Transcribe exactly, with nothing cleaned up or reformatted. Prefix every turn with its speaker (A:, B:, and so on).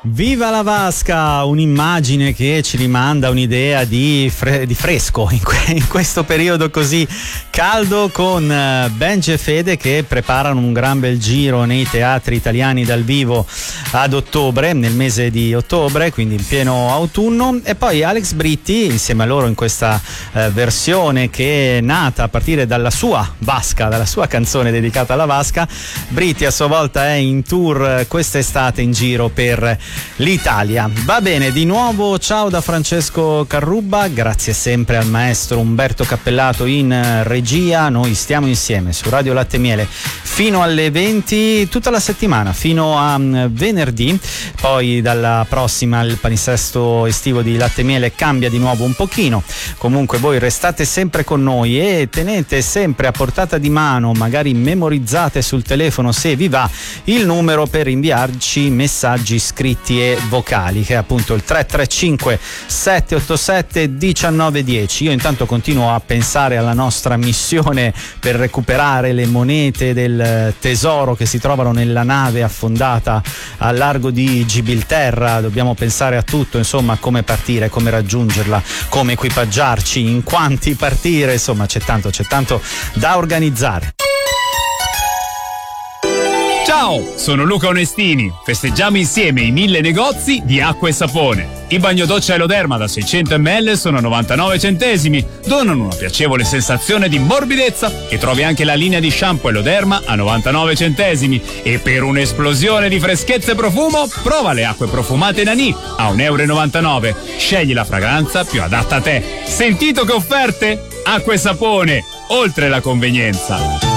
A: Viva la vasca, un'immagine che ci rimanda un'idea di, fre- di fresco in, que- in questo periodo così caldo, con uh, Benji e Fede che preparano un gran bel giro nei teatri italiani dal vivo ad ottobre, nel mese di ottobre, quindi in pieno autunno, e poi Alex Britti insieme a loro in questa uh, versione che è nata a partire dalla sua vasca, dalla sua canzone dedicata alla vasca. Britti a sua volta è in tour quest'estate in giro per l'Italia. Va bene, di nuovo ciao da Francesco Carrubba, grazie sempre al maestro Umberto Cappellato in regia. Noi stiamo insieme su Radio Latte e Miele fino alle venti tutta la settimana, fino a venerdì. Poi dalla prossima il palinsesto estivo di Latte e Miele cambia di nuovo un pochino. Comunque voi restate sempre con noi e tenete sempre a portata di mano, magari memorizzate sul telefono se vi va, il numero per inviarci messaggi scritti e vocali, che è appunto il tre tre cinque sette otto sette uno nove uno zero. Io intanto continuo a pensare alla nostra missione per recuperare le monete del tesoro che si trovano nella nave affondata al largo di Gibilterra. Dobbiamo pensare a tutto, insomma, come partire, come raggiungerla, come equipaggiarci, in quanti partire, insomma c'è tanto, c'è tanto da organizzare.
B: Ciao, sono Luca Onestini. Festeggiamo insieme i mille negozi di acqua e sapone. I bagnodoccia Eloderma da seicento millilitri sono novantanove centesimi, donano una piacevole sensazione di morbidezza, e trovi anche la linea di shampoo Eloderma a novantanove centesimi. E per un'esplosione di freschezza e profumo, prova le acque profumate Nani a un euro e novantanove. Scegli la fragranza più adatta a te. Sentito che offerte? Acqua e sapone, oltre la convenienza.